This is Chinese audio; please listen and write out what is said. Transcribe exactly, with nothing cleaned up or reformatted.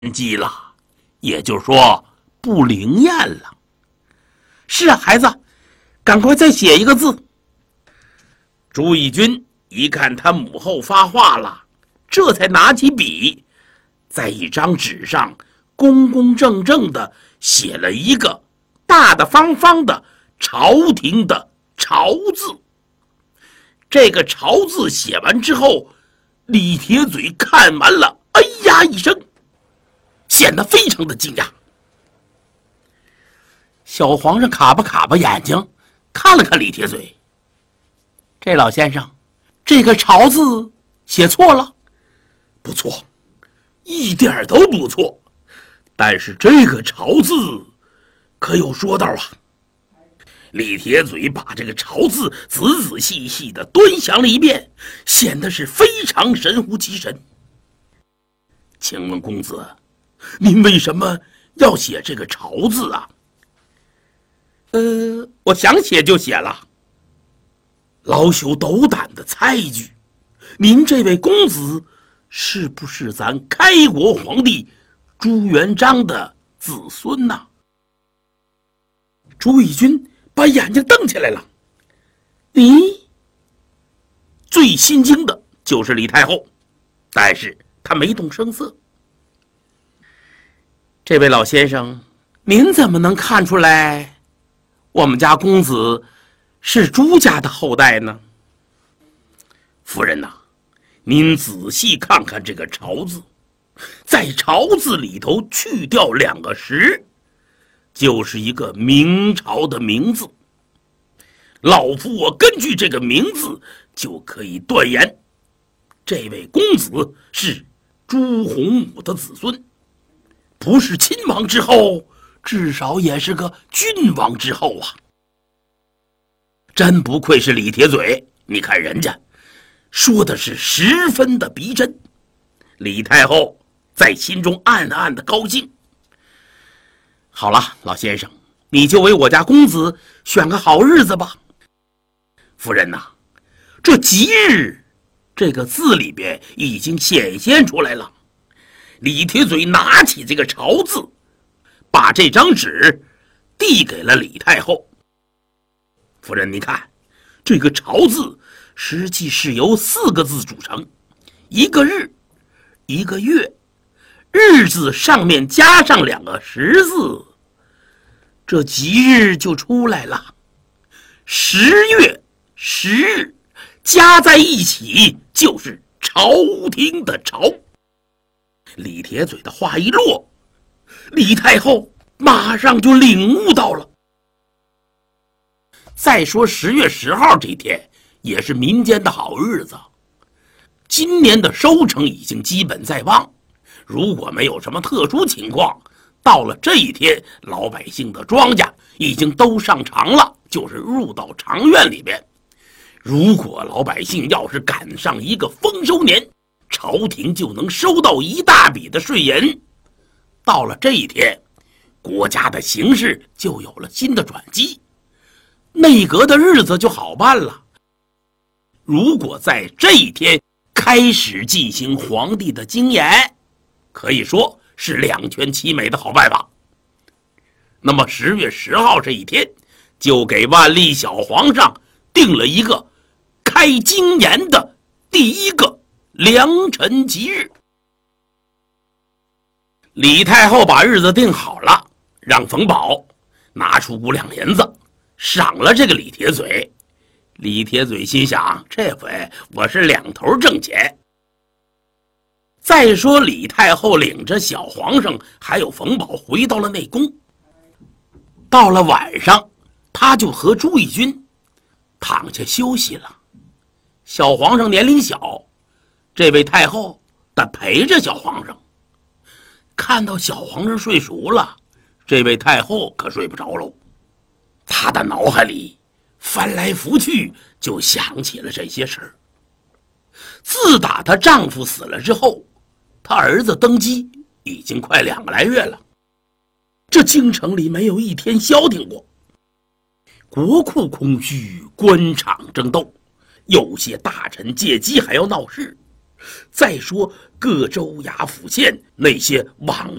机了，也就是说不灵验了。是啊，孩子，赶快再写一个字。朱翊钧一看他母后发话了，这才拿起笔，在一张纸上公公正正的写了一个大大方方的朝廷的朝字。这个朝字写完之后，李铁嘴看完了，哎呀一声，显得非常的惊讶。小皇上卡巴卡巴眼睛，看了看李铁嘴，这老先生，这个朝字写错了。不错，一点都不错，但是这个朝字可有说道啊。李铁嘴把这个朝字仔仔细细的端详了一遍，显得是非常神乎其神。请问公子，您为什么要写这个朝字啊？呃，我想写就写了。老朽斗胆的猜一句，您这位公子是不是咱开国皇帝朱元璋的子孙呐？朱翊钧把眼睛瞪起来了。你最心惊的就是李太后，但是他没动声色。这位老先生，您怎么能看出来我们家公子是朱家的后代呢？夫人呐、啊，您仔细看看这个朝字，在朝字里头去掉两个十，就是一个明朝的名字。老夫我根据这个名字就可以断言，这位公子是朱洪武的子孙，不是亲王之后，至少也是个郡王之后啊。真不愧是李铁嘴，你看人家说的是十分的逼真。李太后在心中暗暗的高兴。好了，老先生，你就为我家公子选个好日子吧。夫人呐、啊，这吉日这个字里边已经显现出来了。李铁嘴拿起这个朝字，把这张纸递给了李太后。夫人，你看，这个朝字实际是由四个字组成，一个日，一个月，日字上面加上两个十字，这吉日就出来了。十月十日加在一起就是朝廷的朝。李铁嘴的话一落，李太后马上就领悟到了。再说十月十号这天也是民间的好日子，今年的收成已经基本在望，如果没有什么特殊情况，到了这一天，老百姓的庄稼已经都上场了，就是入到长院里边。如果老百姓要是赶上一个丰收年，朝廷就能收到一大笔的税银。到了这一天，国家的形势就有了新的转机，内阁的日子就好办了。如果在这一天开始进行皇帝的精研，可以说是两全其美的好办法。那么十月十号这一天，就给万历小皇上定了一个开精研的第一个良辰吉日。李太后把日子定好了，让冯保拿出五两银子赏了这个李铁嘴。李铁嘴心想，这回我是两头挣钱。再说李太后领着小皇上还有冯保回到了内宫，到了晚上，他就和朱翊钧躺下休息了。小皇上年龄小，这位太后得陪着小皇上。看到小皇上睡熟了，这位太后可睡不着喽。她的脑海里翻来覆去，就想起了这些事儿。自打她丈夫死了之后，她儿子登基已经快两个来月了，这京城里没有一天消停过，国库空虚，官场争斗，有些大臣借机还要闹事， 再说各州衙府县那些往